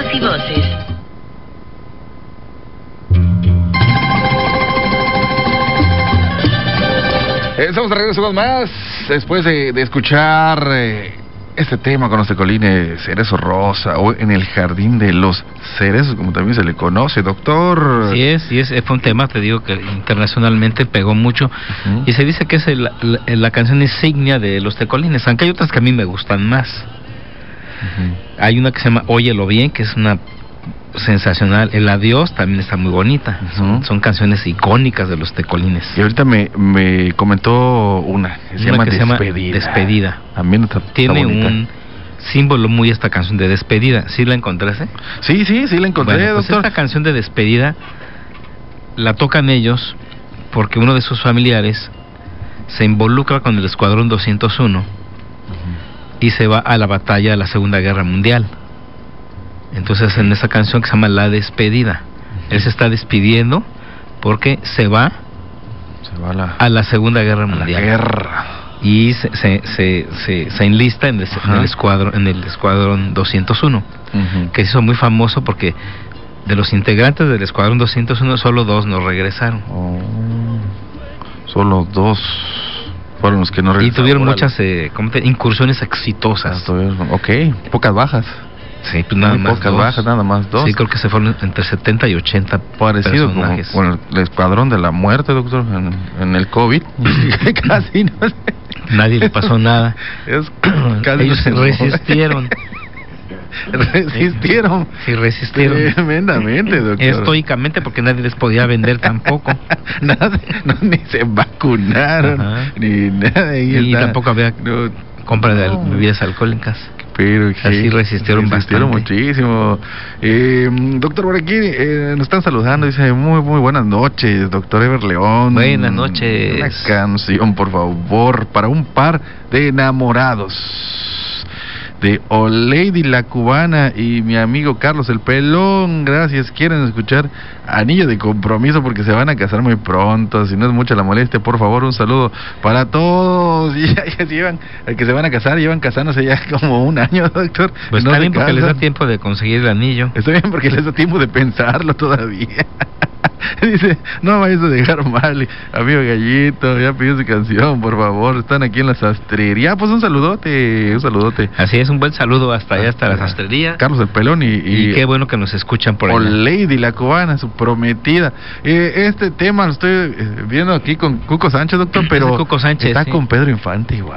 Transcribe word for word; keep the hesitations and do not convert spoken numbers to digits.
y voces. Estamos de regreso con más, después de, de escuchar eh, este tema con los tecolines Cerezo Rosa, o en el jardín de los cerezos, como también se le conoce, doctor. Sí es, sí es, fue un tema, te digo, que internacionalmente pegó mucho, uh-huh. Y se dice que es el, la, la canción insignia de los tecolines, aunque hay otras que a mí me gustan más. Uh-huh. Hay una que se llama Óyelo Bien, que es una sensacional. El Adiós también está muy bonita. Uh-huh. Son, son canciones icónicas de los tecolines. Y ahorita me, me comentó una que se, una llama, que se Despedida. llama Despedida. También está, tiene está bonita. Un símbolo muy esta canción de despedida. ¿Sí la encontraste? Sí, sí, sí la encontré, bueno, pues doctor. Esta canción de despedida la tocan ellos porque uno de sus familiares se involucra con el Escuadrón doscientos uno, uh-huh. y se va a la batalla de la Segunda Guerra Mundial. Entonces en esa canción que se llama La Despedida, uh-huh. él se está despidiendo porque se va, se va a, la, a la Segunda Guerra a Mundial. La guerra. Y se, se, se, se, se enlista en el, en el escuadrón en el escuadrón doscientos uno, uh-huh. que se hizo muy famoso porque de los integrantes del escuadrón doscientos uno solo dos no regresaron. Oh, solo dos fueron los que no regresaron. Y tuvieron muchas eh, ¿cómo te, incursiones exitosas. Ah, ok, pocas bajas. Sí, pues nada muy más pocas dos. bajas, nada más dos. Sí, creo que se fueron entre setenta y ochenta parecido personajes. Como, con el escuadrón de la muerte, doctor, en, en el COVID. Casi no sé. Nadie le pasó nada. Es, casi ellos no resistieron. resistieron. Sí, resistieron. Tremendamente, doctor. Estoicamente, porque nadie les podía vender tampoco. Nada, no, ni se vacunaron, ajá. Ni nada. Y, y tampoco había no, compra de no. bebidas alcohólicas. Pero así resistieron, resistieron bastante. muchísimo. Eh, doctor, por aquí eh, nos están saludando, dice muy muy buenas noches, doctor Ever León. Buenas noches. Una canción, por favor, para un par de enamorados, de O'Lady la Cubana y mi amigo Carlos el Pelón. Gracias. Quieren escuchar Anillo de Compromiso porque se van a casar muy pronto. Si no es mucha la molestia, por favor, un saludo para todos. Y ya, ya llevan, el que se van a casar, llevan casándose ya como un año, doctor. Pues no está bien porque les da tiempo de conseguir el anillo. Está bien porque les da tiempo de pensarlo todavía. Dice, no vayas a dejar mal, amigo Gallito, ya pidió su canción, por favor, están aquí en la sastrería. Pues un saludote, un saludote. Así es, un buen saludo hasta allá, hasta la sastrería. Carlos el Pelón y... Y, y qué bueno que nos escuchan por allá. O'Lady la Cubana, su prometida. Eh, este tema lo estoy eh, viendo aquí con Cuco Sánchez, doctor, pero Cuco Sánchez, está sí. con Pedro Infante igual.